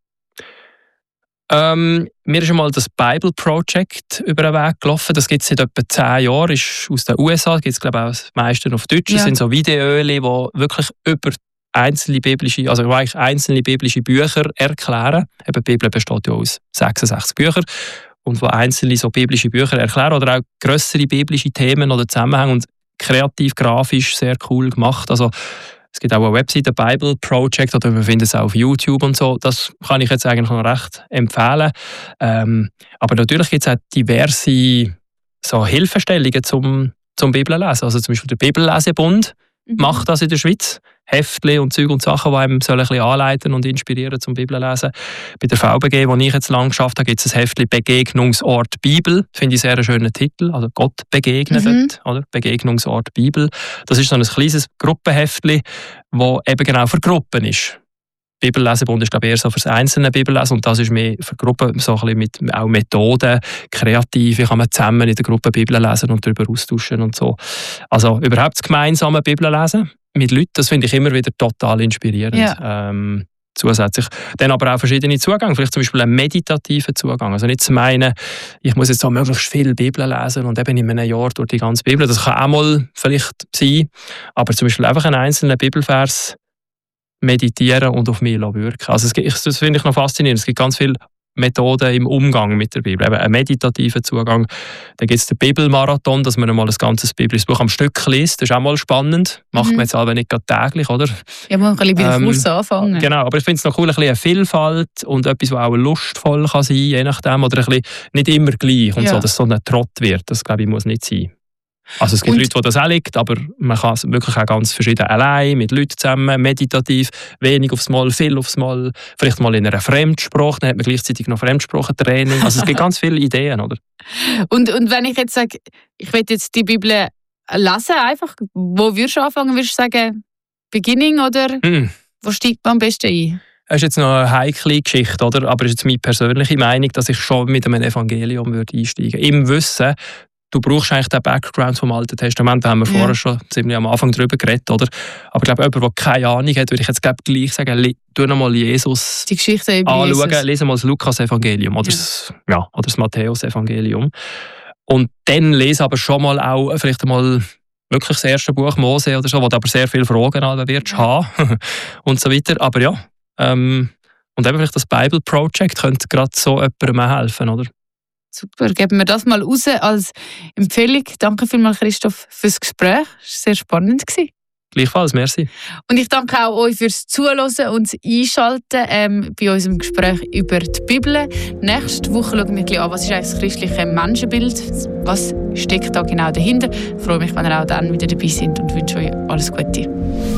Ähm, mir ist einmal das Bible Project über den Weg gelaufen. Das gibt es seit etwa zehn Jahren. Ist aus den U S A. Gibt es, glaube ich, auch das meiste auf Deutsch. Ja. Das sind so Videos, die wirklich über einzelne biblische, also eigentlich einzelne biblische Bücher erklären. Eben, die Bibel besteht ja aus sechsundsechzig Büchern. Und wo einzelne so biblische Bücher erklären oder auch grössere biblische Themen oder Zusammenhänge und kreativ, grafisch sehr cool gemacht. Also es gibt auch eine Webseite, Bible Project, oder wir finden es auch auf YouTube und so. Das kann ich jetzt eigentlich noch recht empfehlen. Ähm, aber natürlich gibt es auch diverse so Hilfestellungen zum, zum Bibellesen. Also zum Beispiel der Bibellesebund mhm. macht das in der Schweiz. Heftchen und Zeug und Sachen, die einem ein bisschen anleiten und inspirieren zum Bibellesen. Bei der V B G, wo ich jetzt lange geschafft habe, gibt es ein Heftchen Begegnungsort Bibel. Finde ich sehr einen schönen Titel. Also Gott begegnet, mhm. oder? Begegnungsort Bibel. Das ist so ein kleines Gruppenheftchen, das eben genau für Gruppen ist. Bibellesebund ist, glaube ich, eher so für das einzelne Bibellesen und das ist mehr für Gruppen, so ein bisschen mit auch Methoden, kreativ, wie kann man zusammen in der Gruppe Bibel lesen und darüber austauschen und so. Also überhaupt das gemeinsame Bibellesen mit Leuten, das finde ich immer wieder total inspirierend. Ja. Ähm, zusätzlich. Dann aber auch verschiedene Zugänge, vielleicht zum Beispiel einen meditativen Zugang. Also nicht zu meinen, ich muss jetzt so möglichst viel Bibel lesen und eben in einem Jahr durch die ganze Bibel. Das kann auch mal vielleicht sein, aber zum Beispiel einfach einen einzelnen Bibelvers meditieren und auf mich wirken. Also es gibt, das finde ich noch faszinierend. Es gibt ganz viele Methoden im Umgang mit der Bibel. Eben einen meditativen Zugang. Dann gibt es den Bibelmarathon, dass man einmal ein ganzes biblisches Buch am Stück liest. Das ist auch mal spannend. Macht mhm. man jetzt aber nicht gerade täglich, oder? Ja, man kann ein bisschen ähm, Kurs anfangen. Genau, aber ich finde es noch cool, ein bisschen eine Vielfalt und etwas, was auch lustvoll kann sein, je nachdem. Oder ein bisschen nicht immer gleich und ja. so, dass es so ein Trott wird. Das, glaube ich, muss nicht sein. Also es gibt und Leute, die das auch liegt, aber man kann es wirklich auch ganz verschieden allein, mit Leuten zusammen, meditativ, wenig aufs Mal, viel aufs Mal, vielleicht mal in einer Fremdsprache, dann hat man gleichzeitig noch Fremdsprachentraining. Also es gibt ganz viele Ideen, oder? Und, und wenn ich jetzt sage, ich will jetzt die Bibel lesen, einfach, wo würdest du anfangen? Würdest du sagen, Beginning oder hm. wo steigt man am besten ein? Das ist jetzt noch eine heikle Geschichte, oder? Aber es ist jetzt meine persönliche Meinung, dass ich schon mit einem Evangelium würde einsteigen würde. Im Wissen, du brauchst eigentlich den Background vom Alten Testament, da haben wir ja. vorher schon ziemlich am Anfang darüber geredet, oder? Aber ich glaube, jemand, der keine Ahnung hat, würde ich jetzt glaub, gleich sagen, tu nochmal Jesus die Geschichte über anschauen, Jesus. lese mal das Lukas-Evangelium oder, ja. das, ja, oder das Matthäus-Evangelium. Und dann lese aber schon mal auch vielleicht einmal wirklich das erste Buch Mose oder so, wo du aber sehr viele Fragen an wirst ja. haben und so weiter. Aber ja, ähm, und eben vielleicht das Bible Project könnte gerade so jemandem helfen, oder? Super, geben wir das mal raus als Empfehlung. Danke vielmals, Christoph, fürs Gespräch. Es war sehr spannend. Gleichfalls, merci. Und ich danke auch euch fürs Zuhören und das Einschalten ähm, bei unserem Gespräch über die Bibel. Nächste Woche schauen wir ein bisschen an, was ist eigentlich das christliche Menschenbild, was steckt da genau dahinter. Ich freue mich, wenn ihr auch dann wieder dabei seid und wünsche euch alles Gute.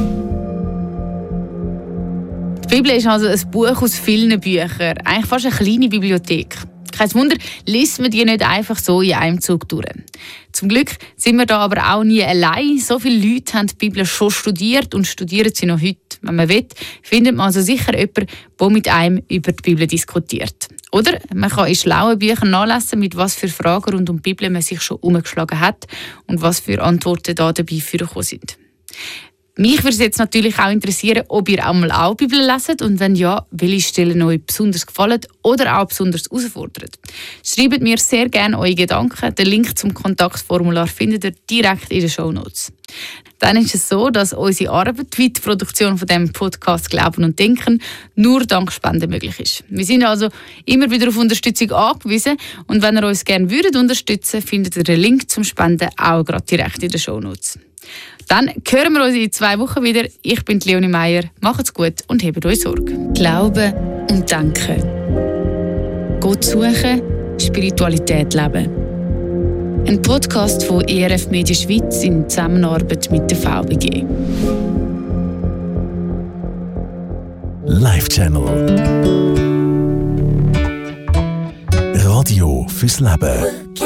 Die Bibel ist also ein Buch aus vielen Büchern, eigentlich fast eine kleine Bibliothek. Kein Wunder, liest man die nicht einfach so in einem Zug durch. Zum Glück sind wir da aber auch nie allein. So viele Leute haben die Bibel schon studiert und studieren sie noch heute. Wenn man will, findet man also sicher jemanden, der mit einem über die Bibel diskutiert. Oder man kann in schlauen Büchern nachlesen, mit was für Fragen rund um die Bibel man sich schon umgeschlagen hat und was für Antworten da dabei vorgekommen sind. Mich würde es jetzt natürlich auch interessieren, ob ihr einmal auch Bibel leset und wenn ja, welche Stellen euch besonders gefallen oder auch besonders herausfordern. Schreibt mir sehr gerne eure Gedanken. Den Link zum Kontaktformular findet ihr direkt in den Shownotes. Dann ist es so, dass unsere Arbeit, wie die Produktion von diesem Podcast «Glauben und Denken», nur dank Spenden möglich ist. Wir sind also immer wieder auf Unterstützung angewiesen und wenn ihr uns gerne würdet unterstützen, findet ihr den Link zum Spenden auch gerade direkt in den Shownotes. Dann hören wir uns in zwei Wochen wieder. Ich bin Leonie Meier. Macht's gut und hebt euch Sorge. Glauben und Denken. Gott suchen, Spiritualität leben. Ein Podcast von E R F Media Schweiz in Zusammenarbeit mit der V B G. Live Channel. Radio fürs Leben.